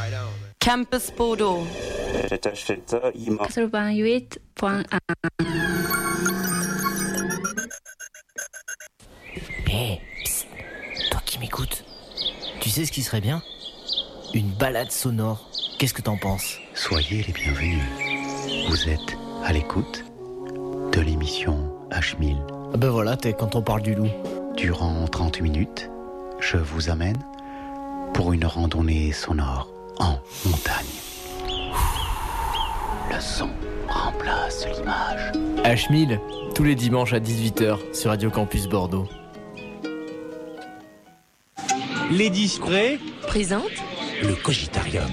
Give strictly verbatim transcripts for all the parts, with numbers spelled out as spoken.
Campus Bordeaux. quatre-vingt-huit point un. Hé, psst, toi qui m'écoutes, tu sais ce qui serait bien ? Une balade sonore. Qu'est-ce que t'en penses ? Soyez les bienvenus. Vous êtes à l'écoute de l'émission H mille. Ah ben voilà, t'es quand on parle du loup. Durant trente minutes, je vous amène pour une randonnée sonore en montagne. Le son remplace l'image. H mille, tous les dimanches à dix-huit heures sur Radio Campus Bordeaux. Lady Spray Présente le Cogitarium.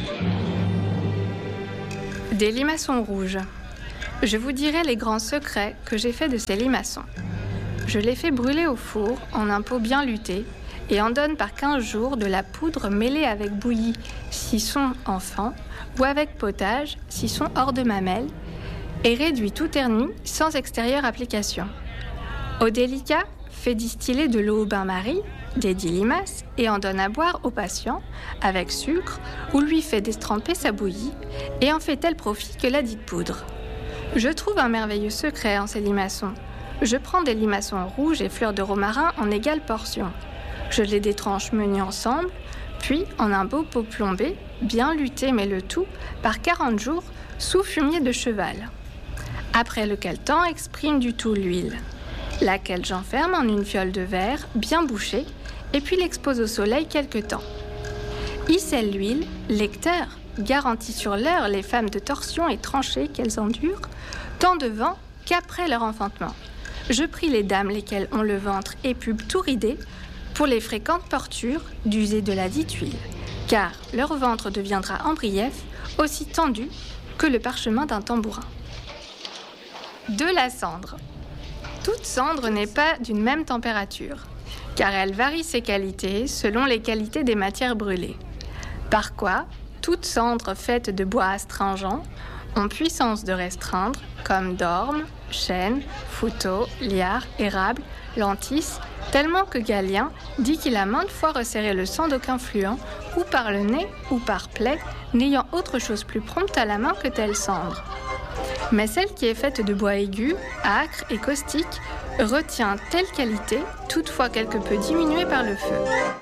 Des limaçons rouges. Je vous dirai les grands secrets que j'ai fait de ces limaçons. Je les fais brûler au four en un pot bien luté et en donne par quinze jours de la poudre mêlée avec bouillie s'ils sont enfants ou avec potage s'ils sont hors de mamelle et réduit tout terni sans extérieure application. Au délicat, fait distiller de l'eau au bain-marie, dédie limaces et en donne à boire au patient avec sucre ou lui fait déstremper sa bouillie et en fait tel profit que la dite poudre. Je trouve un merveilleux secret en ces limaçons. Je prends des limaçons rouges et fleurs de romarin en égales portions. Je les détranche menus ensemble, puis en un beau pot plombé, bien luté mais le tout, par quarante jours, sous fumier de cheval. Après lequel temps exprime du tout l'huile, laquelle j'enferme en une fiole de verre bien bouchée, et puis l'expose au soleil quelque temps. Icelle l'huile, lecteur, garantit sur l'heure les femmes de torsion et tranchées qu'elles endurent, tant devant qu'après leur enfantement. Je prie les dames lesquelles ont le ventre et pubs tout ridé, pour les fréquentes portures d'user de la dite huile, car leur ventre deviendra en brief aussi tendu que le parchemin d'un tambourin. De la cendre. Toute cendre n'est pas d'une même température, car elle varie ses qualités selon les qualités des matières brûlées. Par quoi, toute cendre faite de bois astringent ont puissance de restreindre, comme d'orme, chêne, fouteau, liard, érable, lentis, tellement que Galien dit qu'il a maintes fois resserré le sang d'aucun fluent, ou par le nez, ou par plaie, n'ayant autre chose plus prompte à la main que telle cendre. Mais celle qui est faite de bois aigu, âcre et caustique retient telle qualité, toutefois quelque peu diminuée par le feu.